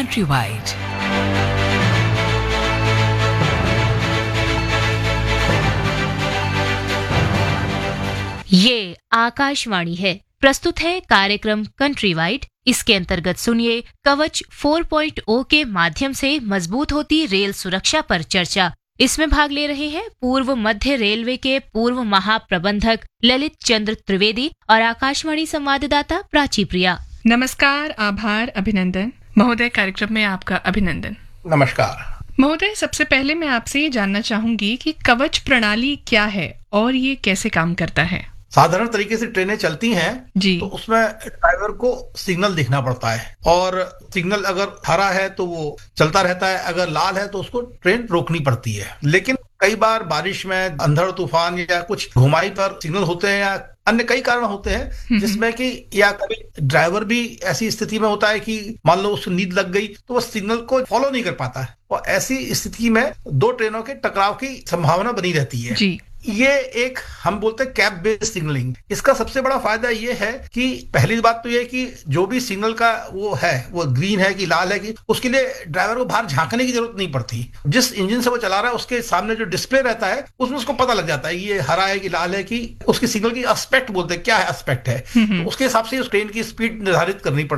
Countrywide. ये आकाशवाणी है। प्रस्तुत है कार्यक्रम कंट्री वाइड। इसके अंतर्गत सुनिए कवच 4.0 के माध्यम से मजबूत होती रेल सुरक्षा पर चर्चा। इसमें भाग ले रहे हैं पूर्व मध्य रेलवे के पूर्व महाप्रबंधक ललित चंद्र त्रिवेदी और आकाशवाणी संवाददाता प्राची प्रिया। नमस्कार, आभार, अभिनंदन महोदय। कार्यक्रम में आपका अभिनंदन। नमस्कार महोदय, सबसे पहले मैं आपसे ये जानना चाहूंगी कि कवच प्रणाली क्या है और ये कैसे काम करता है। साधारण तरीके से ट्रेनें चलती हैं जी। तो उसमें ड्राइवर को सिग्नल दिखना पड़ता है और सिग्नल अगर हरा है तो वो चलता रहता है, अगर लाल है तो उसको ट्रेन रोकनी पड़ती है। लेकिन कई बार बारिश में अंधड़ तूफान या कुछ घुमाई पर सिग्नल होते हैं या अन्य कई कारण होते हैं जिसमें कि या कभी ड्राइवर भी ऐसी स्थिति में होता है कि मान लो उसको नींद लग गई तो वो सिग्नल को फॉलो नहीं कर पाता है और ऐसी स्थिति में दो ट्रेनों के टकराव की संभावना बनी रहती है। जी। ये एक हम बोलते हैं कैप बेस्ड सिग्नलिंग। इसका सबसे बड़ा फायदा ये है कि पहली बात तो ये कि जो भी सिग्नल का वो है वो ग्रीन है कि लाल है कि उसके लिए ड्राइवर को बाहर झांकने की जरूरत नहीं पड़ती। जिस इंजन से वो चला रहा है उसके सामने जो डिस्प्ले रहता है उसमें उसको पता लग जाता है ये हरा है कि लाल है, कि उसकी सिग्नल की एस्पेक्ट बोलते हैं क्या है एस्पेक्ट है, तो उसके हिसाब से उस ट्रेन की स्पीड निर्धारित करनी पड़ती है।